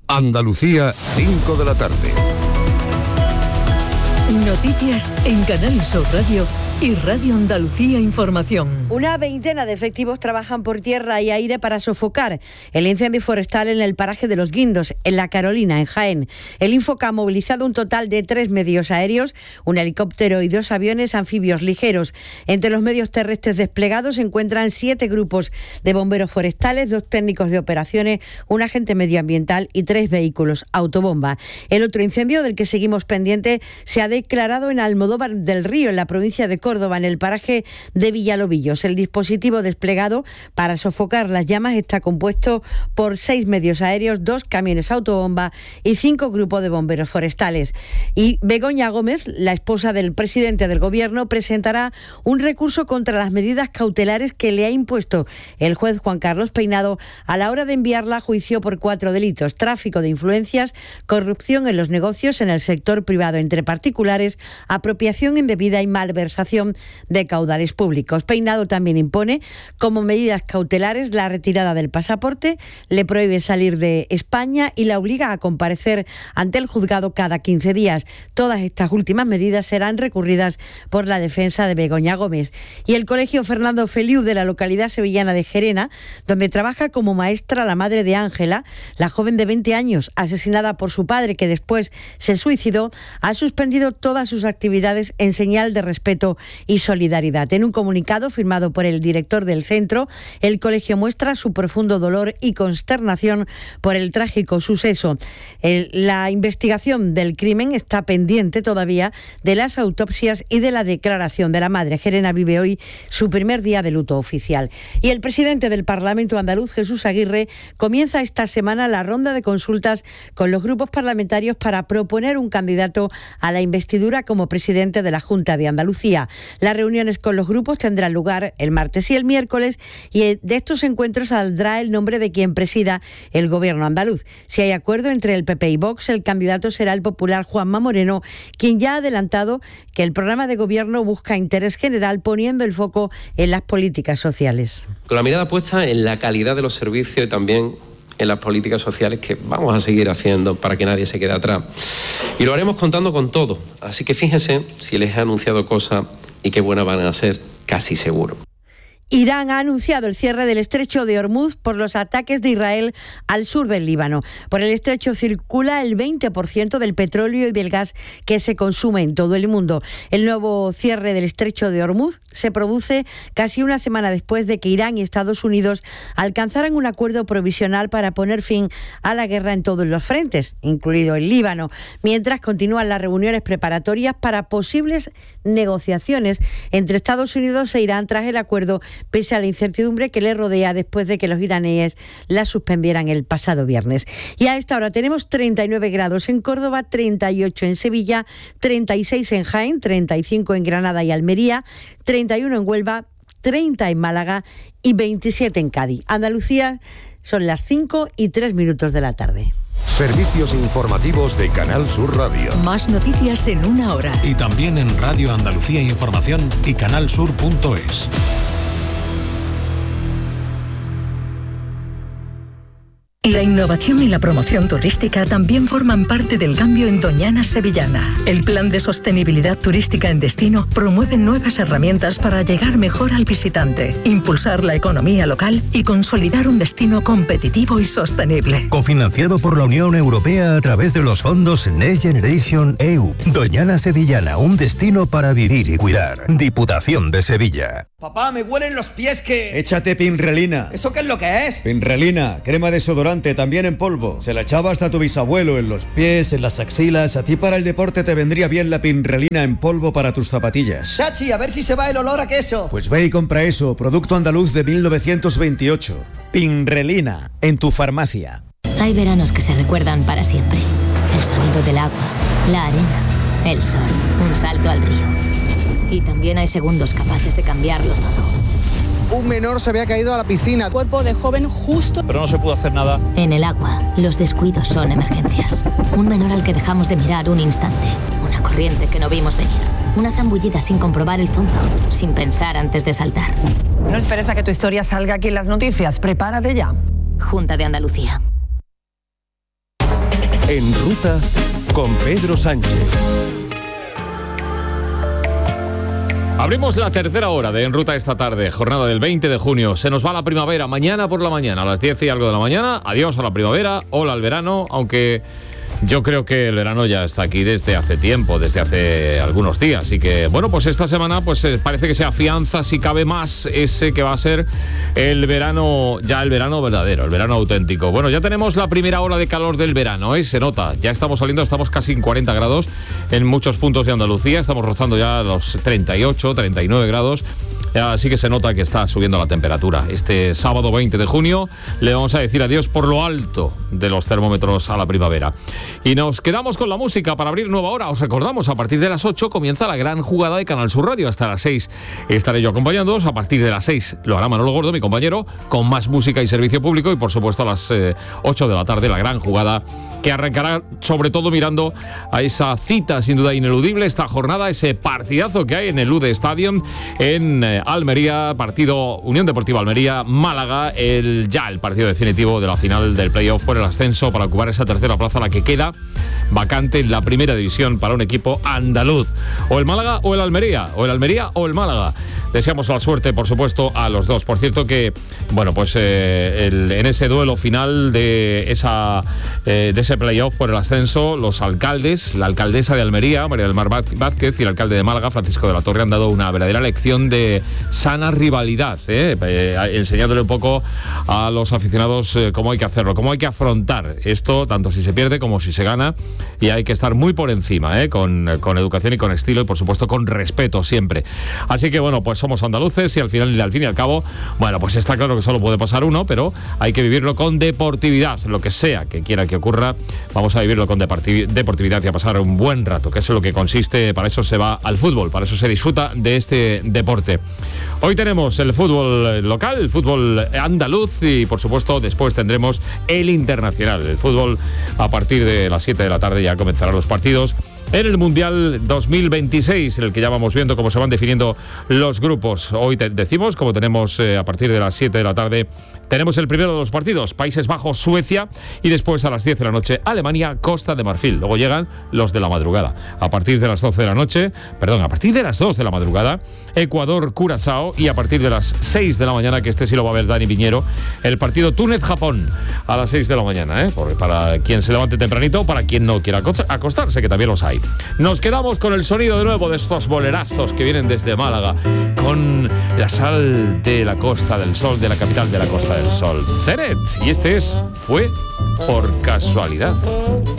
Andalucía, 5 de la tarde. Noticias en Canal Sur Radio y Radio Andalucía Información. Una veintena de efectivos trabajan por tierra y aire para sofocar el incendio forestal en el paraje de Los Guindos, en La Carolina, en Jaén. El Infoca ha movilizado un total de 3 medios aéreos, un helicóptero y 2 aviones anfibios ligeros. Entre los medios terrestres desplegados se encuentran 7 grupos de bomberos forestales, 2 técnicos de operaciones, un agente medioambiental y 3 vehículos autobomba. El otro incendio del que seguimos pendiente se ha declarado en Almodóvar del Río, en la provincia de Córdoba, en el paraje de Villalobillos. El dispositivo desplegado para sofocar las llamas está compuesto por 6 medios aéreos, 2 camiones autobomba y 5 grupos de bomberos forestales. Y Begoña Gómez, la esposa del presidente del Gobierno, presentará un recurso contra las medidas cautelares que le ha impuesto el juez Juan Carlos Peinado a la hora de enviarla a juicio por 4 delitos: tráfico de influencias, corrupción en los negocios en el sector privado entre particulares, apropiación indebida y malversación de caudales públicos. Peinado también impone como medidas cautelares la retirada del pasaporte, le prohíbe salir de España y la obliga a comparecer ante el juzgado cada 15 días. Todas estas últimas medidas serán recurridas por la defensa de Begoña Gómez. Y el Colegio Fernando Feliu de la localidad sevillana de Gerena, donde trabaja como maestra la madre de Ángela, la joven de 20 años asesinada por su padre que después se suicidó, ha suspendido todas sus actividades en señal de respeto y solidaridad. En un comunicado firmado por el director del centro, el colegio muestra su profundo dolor y consternación por el trágico suceso. La investigación del crimen está pendiente todavía de las autopsias y de la declaración de la madre. Gerena vive hoy su primer día de luto oficial. Y el presidente del Parlamento andaluz, Jesús Aguirre, comienza esta semana la ronda de consultas con los grupos parlamentarios para proponer un candidato a la investidura como presidente de la Junta de Andalucía. Las reuniones con los grupos tendrán lugar el martes y el miércoles, y de estos encuentros saldrá el nombre de quien presida el gobierno andaluz. Si hay acuerdo entre el PP y Vox, el candidato será el popular Juanma Moreno, quien ya ha adelantado que el programa de gobierno busca interés general poniendo el foco en las políticas sociales. Con la mirada puesta en la calidad de los servicios y también en las políticas sociales que vamos a seguir haciendo para que nadie se quede atrás. Y lo haremos contando con todo. Así que fíjense si les he anunciado cosas y qué buenas van a ser, casi seguro. Irán ha anunciado el cierre del estrecho de Hormuz por los ataques de Israel al sur del Líbano. Por el estrecho circula el 20% del petróleo y del gas que se consume en todo el mundo. El nuevo cierre del estrecho de Hormuz se produce casi una semana después de que Irán y Estados Unidos alcanzaran un acuerdo provisional para poner fin a la guerra en todos los frentes, incluido el Líbano, mientras continúan las reuniones preparatorias para posibles negociaciones entre Estados Unidos e Irán tras el acuerdo, pese a la incertidumbre que le rodea después de que los iraníes la suspendieran el pasado viernes. Y a esta hora tenemos 39 grados en Córdoba, 38 en Sevilla, 36 en Jaén, 35 en Granada y Almería, 31 en Huelva, 30 en Málaga y 27 en Cádiz. Andalucía, son las 5:03 de la tarde. Servicios informativos de Canal Sur Radio. Más noticias en una hora. Y también en Radio Andalucía Información y canalsur.es. La innovación y la promoción turística también forman parte del cambio en Doñana Sevillana. El Plan de Sostenibilidad Turística en Destino promueve nuevas herramientas para llegar mejor al visitante, impulsar la economía local y consolidar un destino competitivo y sostenible. Cofinanciado por la Unión Europea a través de los fondos Next Generation EU. Doñana Sevillana, un destino para vivir y cuidar. Diputación de Sevilla. Papá, me huelen los pies que... Échate Pinrelina. ¿Eso qué es lo que es? Pinrelina, crema desodorante, también en polvo. Se la echaba hasta tu bisabuelo en los pies, en las axilas. A ti para el deporte te vendría bien la Pinrelina en polvo para tus zapatillas. Chachi, a ver si se va el olor a queso. Pues ve y compra eso, producto andaluz de 1928. Pinrelina, en tu farmacia. Hay veranos que se recuerdan para siempre. El sonido del agua, la arena, el sol, un salto al río. Y también hay segundos capaces de cambiarlo todo. Un menor se había caído a la piscina. Cuerpo de joven justo. Pero no se pudo hacer nada. En el agua, los descuidos son emergencias. Un menor al que dejamos de mirar un instante. Una corriente que no vimos venir. Una zambullida sin comprobar el fondo, sin pensar antes de saltar. No esperes a que tu historia salga aquí en las noticias. Prepárate ya. Junta de Andalucía. En Ruta con Pedro Sánchez. Abrimos la tercera hora de En Ruta esta tarde, jornada del 20 de junio. Se nos va la primavera, mañana por la mañana, a las 10 y algo de la mañana. Adiós a la primavera, hola al verano, aunque yo creo que el verano ya está aquí desde hace tiempo, desde hace algunos días. Así que, bueno, pues esta semana pues parece que se afianza, si cabe más, ese que va a ser el verano, ya el verano verdadero, el verano auténtico. Bueno, ya tenemos la primera ola de calor del verano, se nota. Ya estamos saliendo, estamos casi en 40 grados en muchos puntos de Andalucía. Estamos rozando ya los 38, 39 grados. Así que se nota que está subiendo la temperatura. Este sábado 20 de junio le vamos a decir adiós por lo alto de los termómetros a la primavera. Y nos quedamos con la música para abrir nueva hora. Os recordamos, a partir de las 8 comienza la gran jugada de Canal Sur Radio. Hasta las 6 estaré yo acompañándoos. A partir de las 6 lo hará Manolo Gordo, mi compañero, con más música y servicio público. Y por supuesto a las 8 de la tarde la gran jugada, que arrancará sobre todo mirando a esa cita sin duda ineludible, esta jornada, ese partidazo que hay en el Lude Stadium en Almería, partido Unión Deportiva Almería-Málaga, el partido definitivo de la final del playoff por el ascenso para ocupar esa tercera plaza, la que queda vacante en la primera división para un equipo andaluz. O el Málaga o el Almería, o el Almería o el Málaga. Deseamos la suerte, por supuesto, a los dos. Por cierto que, bueno, pues en ese duelo final de ese playoff por el ascenso, los alcaldes, la alcaldesa de Almería, María del Mar Vázquez, y el alcalde de Málaga, Francisco de la Torre, han dado una verdadera lección de sana rivalidad, enseñándole un poco a los aficionados cómo hay que hacerlo, cómo hay que afrontar esto, tanto si se pierde como si se gana, y hay que estar muy por encima, con educación y con estilo, y por supuesto con respeto siempre. Así que, bueno, pues somos andaluces y al fin y al cabo, bueno, pues está claro que solo puede pasar uno, pero hay que vivirlo con deportividad, lo que sea que quiera que ocurra, vamos a vivirlo con deportividad y a pasar un buen rato, que es lo que consiste. Para eso se va al fútbol, para eso se disfruta de este deporte. Hoy tenemos el fútbol local, el fútbol andaluz, y por supuesto después tendremos el internacional. El fútbol, a partir de las 7 de la tarde ya comenzarán los partidos en el Mundial 2026, en el que ya vamos viendo cómo se van definiendo los grupos. Hoy decimos, como tenemos a partir de las 7 de la tarde, tenemos el primero de los partidos, Países Bajos, Suecia, y después a las 10 de la noche, Alemania, Costa de Marfil. Luego llegan los de la madrugada. A partir de las 2 de la madrugada, Ecuador, Curazao, y a partir de las 6 de la mañana, que este sí lo va a ver Dani Piñero, el partido Túnez-Japón a las 6 de la mañana, porque para quien se levante tempranito, para quien no quiera acostarse, que también los hay. Nos quedamos con el sonido de nuevo de estos bolerazos que vienen desde Málaga, con la sal de la Costa del Sol, de la capital de la Costa del Sol, Ceret. Y fue por casualidad.